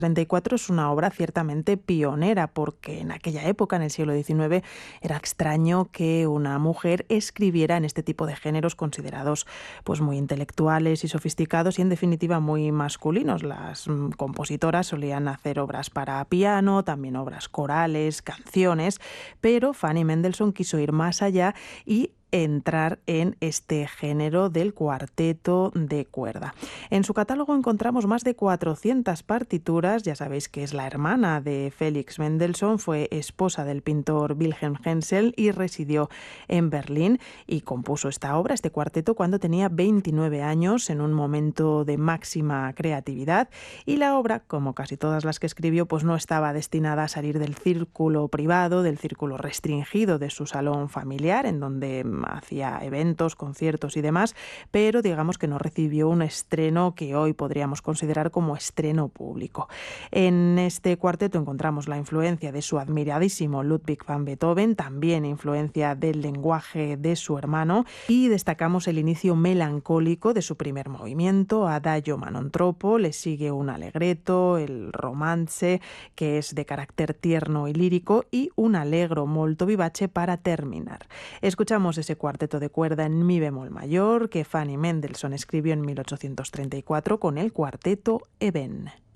34 es una obra ciertamente pionera porque en aquella época, en el siglo XIX, era extraño que una mujer escribiera en este tipo de géneros considerados pues muy intelectuales y sofisticados y en definitiva muy masculinos. Las compositoras solían hacer obras para piano, también obras corales, canciones, pero Fanny Mendelssohn quiso ir más allá y entrar en este género del cuarteto de cuerda. En su catálogo encontramos más de 400 partituras. Ya sabéis que es la hermana de Felix Mendelssohn, fue esposa del pintor Wilhelm Hensel y residió en Berlín y compuso esta obra, este cuarteto, cuando tenía 29 años, en un momento de máxima creatividad. Y la obra, como casi todas las que escribió, pues no estaba destinada a salir del círculo privado, del círculo restringido de su salón familiar, en donde hacía eventos, conciertos y demás, pero digamos que no recibió un estreno que hoy podríamos considerar como estreno público. En este cuarteto encontramos la influencia de su admiradísimo Ludwig van Beethoven, también influencia del lenguaje de su hermano, y destacamos el inicio melancólico de su primer movimiento, Adagio ma non troppo, le sigue un allegretto, el romance, que es de carácter tierno y lírico, y un allegro molto vivace para terminar. Escuchamos ese cuarteto de cuerda en mi bemol mayor que Fanny Mendelssohn escribió en 1834 con el cuarteto Eben.